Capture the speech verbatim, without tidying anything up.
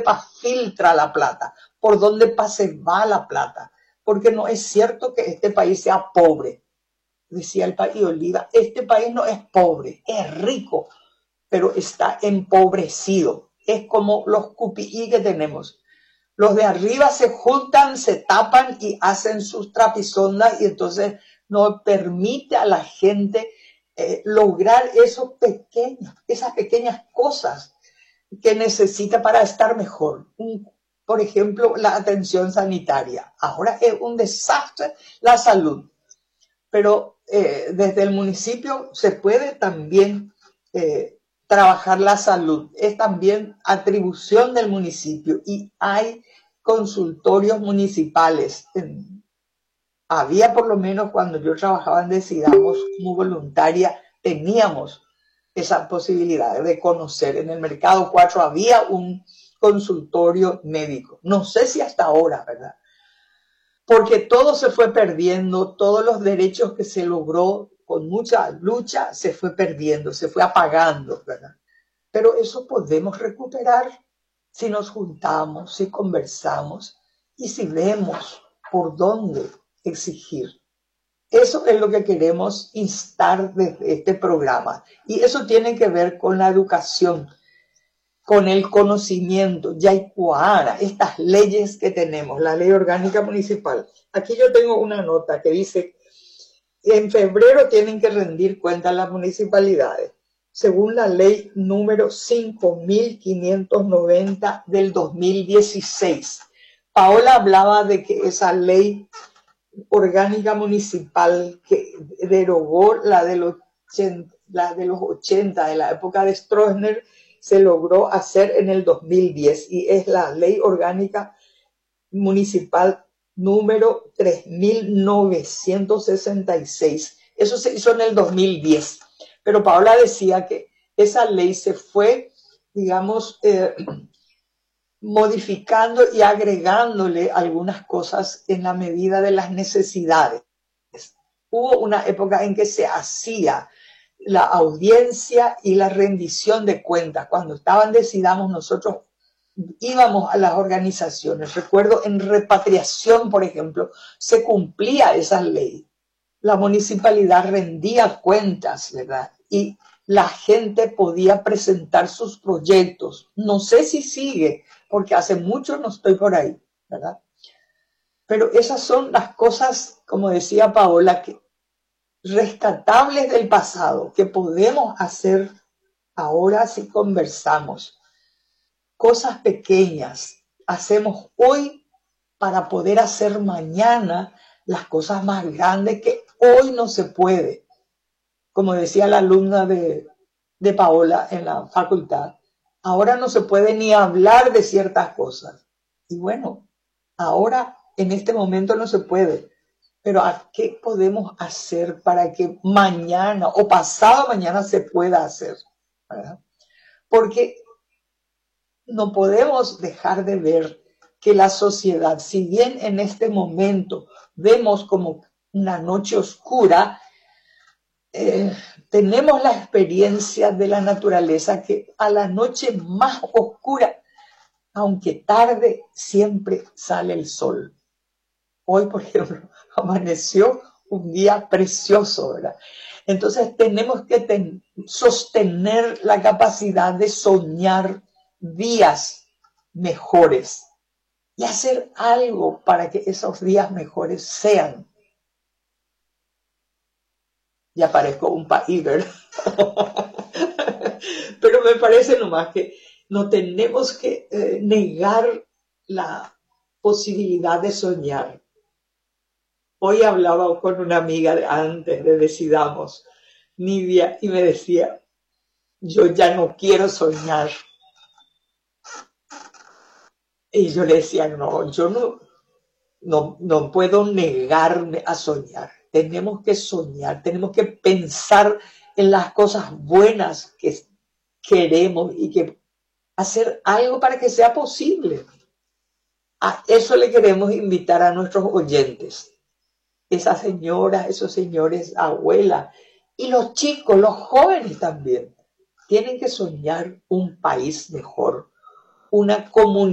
pa filtra la plata, por dónde pa se va la plata, porque no es cierto que este país sea pobre. Decía el país Oliva, este país no es pobre, es rico, pero está empobrecido. Es como los cupií que tenemos. Los de arriba se juntan, se tapan y hacen sus trapisondas y entonces no permite a la gente eh, lograr esos pequeños, esas pequeñas cosas que necesita para estar mejor. Un, por ejemplo, la atención sanitaria. Ahora es un desastre la salud, pero eh, desde el municipio se puede también eh, trabajar la salud. Es también atribución del municipio y hay consultorios municipales. En, había por lo menos cuando yo trabajaba en Decidamos como voluntaria, teníamos esa posibilidad de conocer. En el Mercado cuatro había un consultorio médico. No sé si hasta ahora, ¿verdad? Porque todo se fue perdiendo, todos los derechos que se logró con mucha lucha se fue perdiendo, se fue apagando, ¿verdad? Pero eso podemos recuperar si nos juntamos, si conversamos y si vemos por dónde exigir. Eso es lo que queremos instar desde este programa. Y eso tiene que ver con la educación, con el conocimiento, Yaicuara, estas leyes que tenemos, la ley orgánica municipal. Aquí yo tengo una nota que dice, en febrero tienen que rendir cuentas las municipalidades, según la ley número cinco mil quinientos noventa del dos mil dieciséis. Paola hablaba de que esa ley orgánica municipal que derogó la de los ochenta, la de los ochenta, de la época de Stroessner, se logró hacer en el dos mil diez y es la ley orgánica municipal número tres mil novecientos sesenta y seis. Eso se hizo en el dos mil diez. Pero Paola decía que esa ley se fue, digamos, eh, modificando y agregándole algunas cosas en la medida de las necesidades. Hubo una época en que se hacía la audiencia y la rendición de cuentas. Cuando estaban Decidamos, nosotros íbamos a las organizaciones. Recuerdo en repatriación, por ejemplo, se cumplía esa ley. La municipalidad rendía cuentas, ¿verdad? Y la gente podía presentar sus proyectos. No sé si sigue, porque hace mucho no estoy por ahí, ¿verdad? Pero esas son las cosas, como decía Paola, que rescatables del pasado, que podemos hacer ahora si conversamos. Cosas pequeñas hacemos hoy para poder hacer mañana las cosas más grandes que hoy no se puede. Como decía la alumna de, de Paola en la facultad, ahora no se puede ni hablar de ciertas cosas. Y bueno, ahora en este momento no se puede. Pero ¿a qué podemos hacer para que mañana o pasado mañana se pueda hacer? ¿Verdad? Porque no podemos dejar de ver que la sociedad, si bien en este momento vemos como una noche oscura, eh, tenemos la experiencia de la naturaleza que a la noche más oscura, aunque tarde, siempre sale el sol. Hoy, por ejemplo, amaneció un día precioso, ¿verdad? Entonces tenemos que ten, sostener la capacidad de soñar días mejores y hacer algo para que esos días mejores sean. Ya parezco un país, ¿verdad? Pero me parece nomás que no tenemos que eh, negar la posibilidad de soñar. Hoy hablaba con una amiga de antes de Decidamos, Nidia, y me decía, yo ya no quiero soñar. Y yo le decía, no, yo no, no, no puedo negarme a soñar. Tenemos que soñar, tenemos que pensar en las cosas buenas que queremos y que hacer algo para que sea posible. A eso le queremos invitar a nuestros oyentes. Esas señoras, esos señores, abuelas, y los chicos, los jóvenes también, tienen que soñar un país mejor, una comunidad